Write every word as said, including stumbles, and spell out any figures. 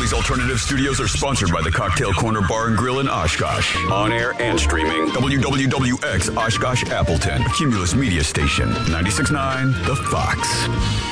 Bally's Alternative Studios are sponsored by the Cocktail Corner Bar and Grill in Oshkosh. On air and streaming. W W W X Oshkosh Appleton. A Cumulus Media Station. ninety-six point nine The Fox.